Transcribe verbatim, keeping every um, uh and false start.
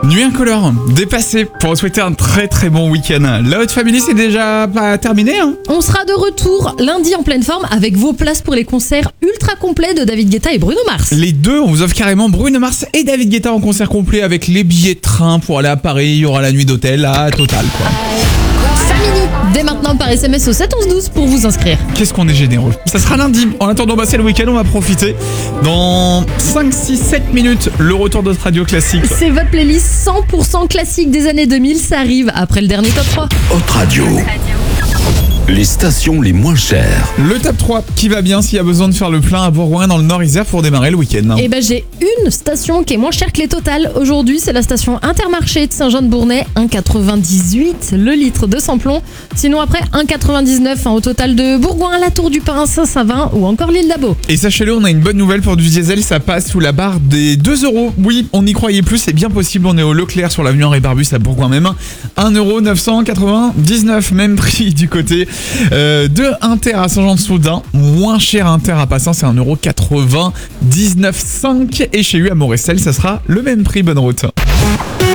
Nuit incolore, dépassé pour vous souhaiter un très très bon week-end. La Haute Family, c'est déjà pas terminé, hein. On sera de retour lundi en pleine forme avec vos places pour les concerts ultra complets de David Guetta et Bruno Mars. Les deux, on vous offre carrément Bruno Mars et David Guetta en concert complet avec les billets de train pour aller à Paris. Il y aura la nuit d'hôtel, la totale quoi. Family, dès maintenant par S M S au sept onze douze pour vous inscrire. Qu'est-ce qu'on est généreux. Ça sera lundi. En attendant, bah, c'est le week-end, on va profiter. Dans cinq, six, sept minutes, le retour de notre radio classique. C'est votre playlist cent pour cent classique des années deux mille, ça arrive après le dernier top trois. Haute Radio. Les stations les moins chères. Le top trois qui va bien s'il y a besoin de faire le plein à Bourgoin dans le Nord-Isère pour démarrer le week-end. Et ben j'ai une station qui est moins chère que les totales. Aujourd'hui, c'est la station Intermarché de Saint-Jean-de-Bournay, un virgule quatre-vingt-dix-huit le litre de samplon. Sinon après, un virgule quatre-vingt-dix-neuf hein, au total de Bourgoin, la Tour du Pin, Saint-Savin ou encore l'île d'Abo. Et sachez-le, on a une bonne nouvelle pour du diesel, ça passe sous la barre des deux euros. Oui, on n'y croyait plus, c'est bien possible, on est au Leclerc sur l'avenue Henri Barbus à Bourgoin même. un euro neuf cent quatre-vingt-dix-neuf, même prix du côté euh, de Inter à Saint-Jean-de-Soudain. Moins cher Inter à Passant, c'est un euro quatre-vingt-dix-neuf virgule cinq. Et chez U à Morestel, ça sera le même prix, bonne route.